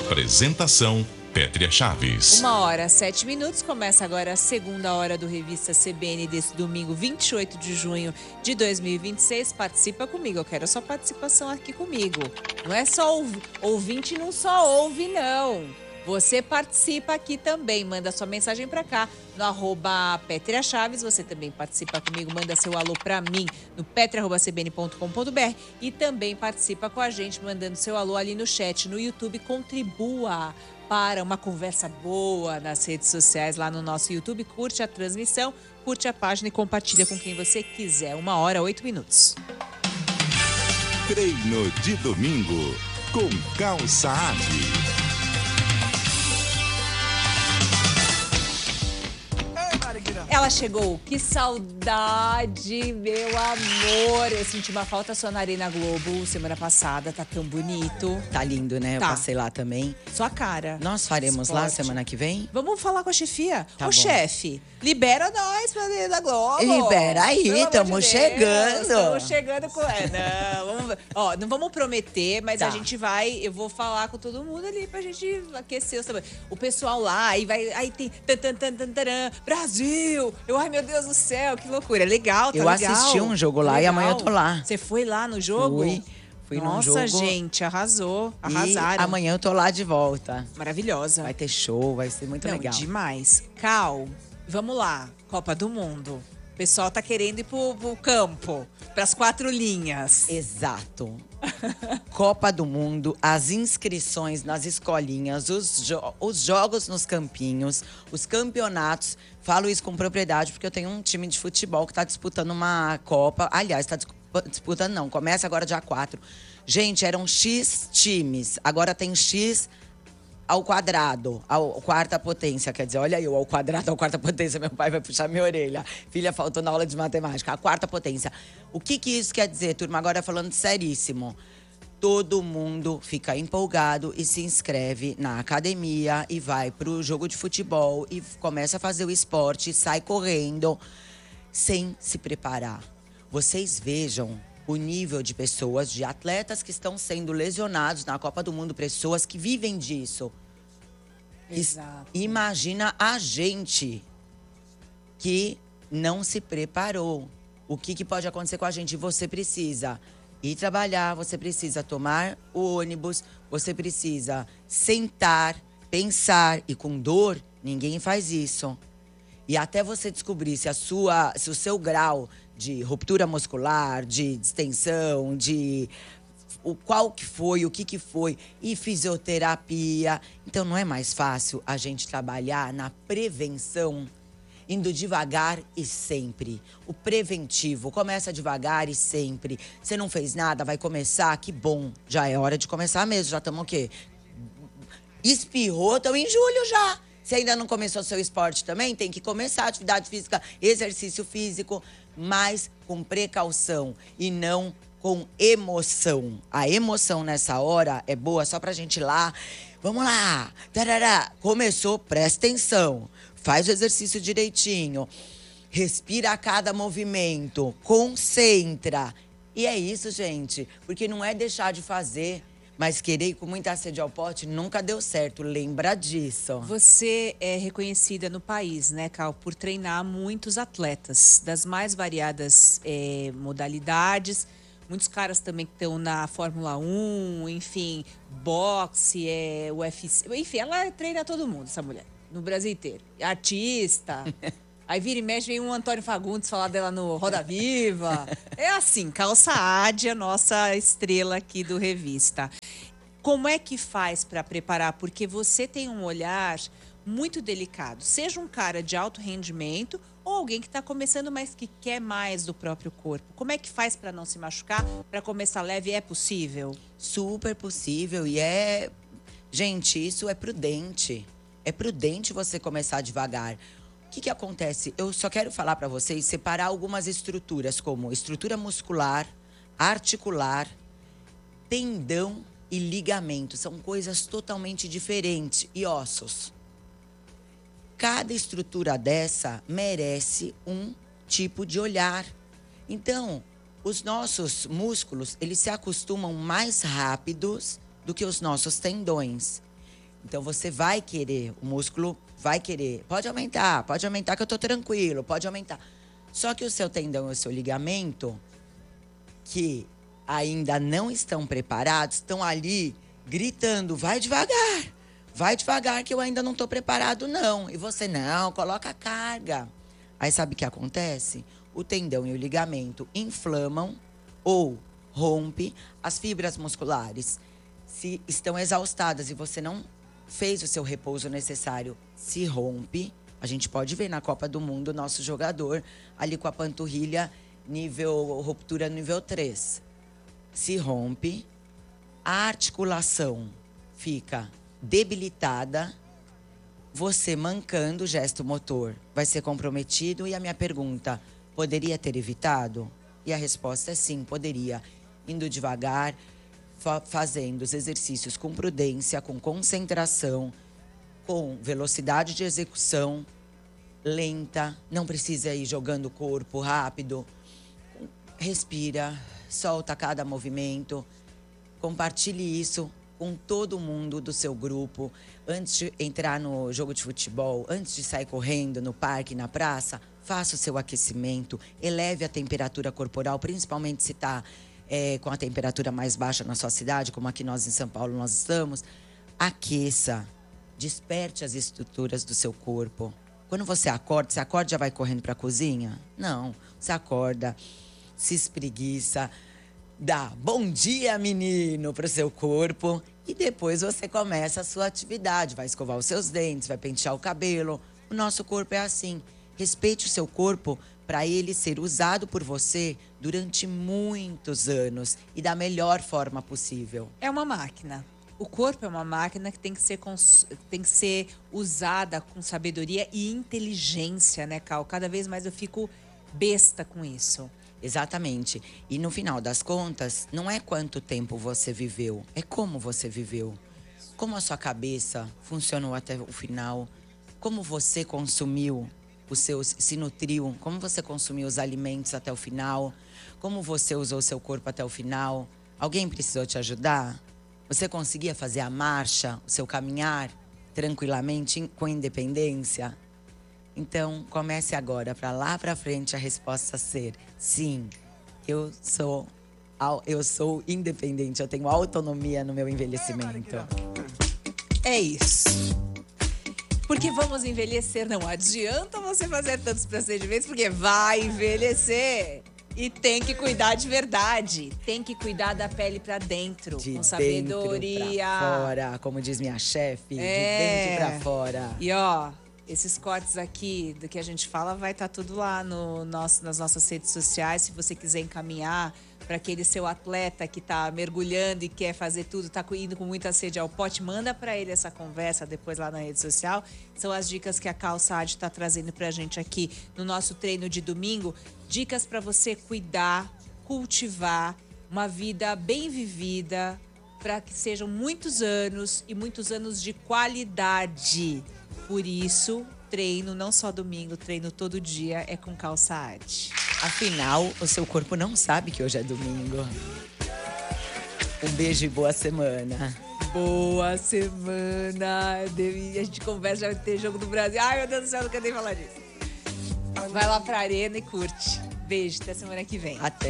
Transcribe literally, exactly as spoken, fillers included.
Apresentação Pétria Chaves. Uma hora, sete minutos. Começa agora a segunda hora do Revista C B N desse domingo, vinte e oito de junho de dois mil e vinte e seis. Participa comigo, eu quero a sua participação aqui comigo. Não é só ouv... ouvinte, não só ouve, não. Você participa aqui também, manda sua mensagem pra cá no arroba Pétria Chaves. Você também participa comigo, manda seu alô pra mim no pétria arroba c b n ponto com ponto b r e também participa com a gente mandando seu alô ali no chat, no YouTube. Contribua para uma conversa boa nas redes sociais, lá no nosso YouTube. Curte a transmissão, curte a página e compartilha com quem você quiser. Uma hora, oito minutos. Treino de domingo com Cal Saad. Ela chegou, que saudade, meu amor. Eu senti uma falta sua na Arena Globo semana passada, tá tão bonito. Tá lindo, né? Eu Tá. passei lá também. Sua cara. Nós faremos lá Esporte. semana que vem? Vamos falar com a chefia? Tá Ô, bom. chefe, libera nós pra Arena Globo. Libera aí, Pelo amor tamo de chegando. Deus, Tamo chegando com... É, não, vamos... Ó, não vamos prometer, mas Tá. a gente vai... Eu vou falar com todo mundo ali pra gente aquecer o... O pessoal lá, aí vai... Aí tem... Tan, tan, tan, tan, taran, Brasil! Eu, ai, meu Deus do céu, que loucura. É legal, tá Eu legal. assisti um jogo lá Legal. e amanhã eu tô lá. Você foi lá no jogo? Fui. Fui num Nossa, jogo. gente, arrasou. E Arrasaram. amanhã eu tô lá de volta. Maravilhosa. Vai ter show, vai ser muito Não, legal. demais. Cal, vamos lá. Copa do Mundo. O pessoal tá querendo ir pro, pro campo, pras quatro linhas. Exato. Copa do Mundo, as inscrições nas escolinhas, os, jo- os jogos nos campinhos, os campeonatos. Falo isso com propriedade porque eu tenho um time de futebol que tá disputando uma Copa. Aliás, tá discu- disputando não, começa agora dia quatro. Gente, eram X times, agora tem X ao quadrado, ao quarta potência, quer dizer, olha eu, ao quadrado, ao quarta potência, meu pai vai puxar minha orelha. Filha, faltou na aula de matemática, a quarta potência. O que que isso quer dizer, turma? Agora falando seríssimo. Todo mundo fica empolgado e se inscreve na academia e vai pro jogo de futebol e começa a fazer o esporte, sai correndo, sem se preparar. Vocês vejam o nível de pessoas, de atletas que estão sendo lesionados na Copa do Mundo, pessoas que vivem disso. Exato. Imagina a gente que não se preparou. O que, que pode acontecer com a gente? Você precisa ir trabalhar, você precisa tomar o ônibus, você precisa sentar, pensar. E com dor, ninguém faz isso. E até você descobrir se, a sua, se o seu grau de ruptura muscular, de distensão, de o qual que foi, o que que foi, e fisioterapia. Então não é mais fácil a gente trabalhar na prevenção, indo devagar e sempre. O preventivo começa devagar e sempre. Você não fez nada, vai começar, que bom. Já é hora de começar mesmo, já estamos o quê? Espirrou, estamos em julho já. Se ainda não começou seu esporte também, tem que começar atividade física, exercício físico, mas com precaução e não com emoção. A emoção nessa hora é boa só pra gente ir lá. Vamos lá, tarará. Começou, presta atenção. Faz o exercício direitinho. Respira a cada movimento. Concentra. E é isso, gente. Porque não é deixar de fazer, mas querer ir com muita sede ao pote nunca deu certo. Lembra disso. Você é reconhecida no país, né, Cal, por treinar muitos atletas das mais variadas eh, modalidades. Muitos caras também que estão na Fórmula um, enfim, boxe, é, U F C. Enfim, ela treina todo mundo, essa mulher, no Brasil inteiro. Artista. Aí vira e mexe, vem um Antônio Fagundes falar dela no Roda Viva. É assim, Cal Saad, a nossa estrela aqui do Revista. Como é que faz para preparar? Porque você tem um olhar muito delicado. Seja um cara de alto rendimento ou alguém que está começando, mas que quer mais do próprio corpo. Como é que faz para não se machucar? Para começar leve, é possível? Super possível e é... Gente, isso é prudente. É prudente você começar devagar. O que que acontece? Eu só quero falar para vocês, separar algumas estruturas, como estrutura muscular, articular, tendão e ligamento. São coisas totalmente diferentes. E ossos. Cada estrutura dessa merece um tipo de olhar. Então, os nossos músculos, eles se acostumam mais rápidos do que os nossos tendões. Então você vai querer, o músculo vai querer. Pode aumentar, pode aumentar que eu tô tranquilo, pode aumentar. Só que o seu tendão e o seu ligamento, que ainda não estão preparados, estão ali gritando, vai devagar, vai devagar que eu ainda não tô preparado não. E você, não, coloca a carga. Aí sabe o que acontece? O tendão e o ligamento inflamam ou rompe as fibras musculares. Se estão exaustadas e você não fez o seu repouso necessário, se rompe. A gente pode ver na Copa do Mundo o nosso jogador ali com a panturrilha nível ruptura nível três. Se rompe, a articulação fica debilitada, você mancando o gesto motor vai ser comprometido. E a minha pergunta, poderia ter evitado? E a resposta é sim, poderia. Indo devagar, fa- fazendo os exercícios com prudência, com concentração, com velocidade de execução lenta, não precisa ir jogando o corpo rápido. Respira, solta cada movimento, compartilhe isso com todo mundo do seu grupo. Antes de entrar no jogo de futebol, antes de sair correndo no parque, na praça, faça o seu aquecimento, eleve a temperatura corporal, principalmente se está é, com a temperatura mais baixa na sua cidade, como aqui nós em São Paulo nós estamos. Aqueça, desperte as estruturas do seu corpo. Quando você acorda, você acorda e já vai correndo para a cozinha? Não, você acorda, se espreguiça, dá bom dia, menino, para o seu corpo. E depois você começa a sua atividade. Vai escovar os seus dentes, vai pentear o cabelo. O nosso corpo é assim. Respeite o seu corpo para ele ser usado por você durante muitos anos e da melhor forma possível. É uma máquina. O corpo é uma máquina que tem que ser, cons... tem que ser usada com sabedoria e inteligência, né, Cal? Cada vez mais eu fico besta com isso. Exatamente. E no final das contas, não é quanto tempo você viveu, é como você viveu. Como a sua cabeça funcionou até o final, como você consumiu os seus, se nutriu, como você consumiu os alimentos até o final, como você usou o seu corpo até o final. Alguém precisou te ajudar? Você conseguia fazer a marcha, o seu caminhar tranquilamente, com independência? Então, comece agora, para lá para frente a resposta ser sim, eu sou, eu sou independente, eu tenho autonomia no meu envelhecimento. É isso. Porque vamos envelhecer, não adianta você fazer tantos procedimentos, porque vai envelhecer. E tem que cuidar de verdade. Tem que cuidar da pele pra dentro, De com sabedoria. dentro pra fora, como diz minha chefe, É. de dentro pra fora. E ó, esses cortes aqui do que a gente fala vai estar tudo lá no nosso, nas nossas redes sociais. Se você quiser encaminhar para aquele seu atleta que tá mergulhando e quer fazer tudo, tá indo com muita sede ao pote, manda para ele essa conversa depois lá na rede social. São as dicas que a Cal Saad tá trazendo pra gente aqui no nosso treino de domingo. Dicas para você cuidar, cultivar uma vida bem vivida, para que sejam muitos anos e muitos anos de qualidade. Por isso, treino não só domingo, treino todo dia é com Cal Saad. Afinal, o seu corpo não sabe que hoje é domingo. Um beijo e boa semana. Boa semana! A gente conversa, já vai ter jogo do Brasil. Ai, meu Deus do céu, não quero nem falar disso. Vai lá pra arena e curte. Beijo, até semana que vem. Até.